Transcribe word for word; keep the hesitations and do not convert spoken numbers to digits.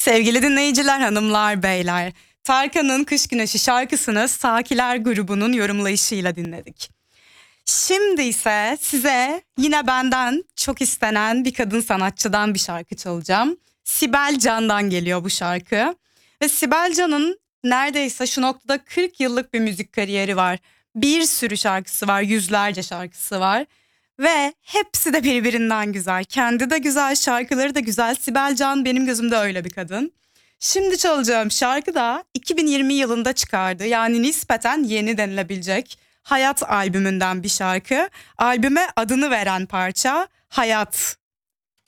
Sevgili dinleyiciler, hanımlar, beyler, Tarkan'ın Kış Güneşi şarkısını Sakiler grubunun yorumlayışıyla dinledik. Şimdi ise size yine benden çok istenen bir kadın sanatçıdan bir şarkı çalacağım. Sibel Can'dan geliyor bu şarkı. Ve Sibel Can'ın neredeyse şu noktada kırk yıllık bir müzik kariyeri var. Bir sürü şarkısı var, yüzlerce şarkısı var. Ve hepsi de birbirinden güzel. Kendi de güzel, şarkıları da güzel. Sibel Can benim gözümde öyle bir kadın. Şimdi çalacağım şarkı da iki bin yirmi yılında çıkardı. Yani nispeten yeni denilebilecek Hayat albümünden bir şarkı. Albüme adını veren parça Hayat.